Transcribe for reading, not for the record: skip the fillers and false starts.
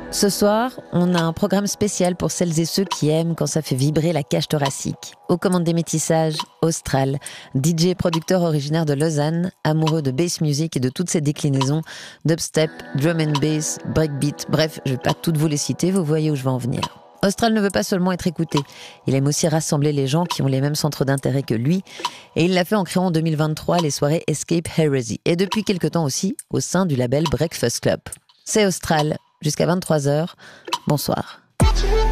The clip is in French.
Ce soir, on a un programme spécial pour celles et ceux qui aiment quand ça fait vibrer la cage thoracique. Aux commandes des métissages, Austral, DJ et producteur originaire de Lausanne, amoureux de bass music et de toutes ses déclinaisons, dubstep, drum and bass, breakbeat, bref, je vais pas toutes vous les citer, vous voyez où je vais en venir. Austral ne veut pas seulement être écouté, il aime aussi rassembler les gens qui ont les mêmes centres d'intérêt que lui, et il l'a fait en créant en 2023 les soirées Escape Heresy, et depuis quelque temps aussi au sein du label Breakfast Club. C'est Austral, jusqu'à 23h. Bonsoir.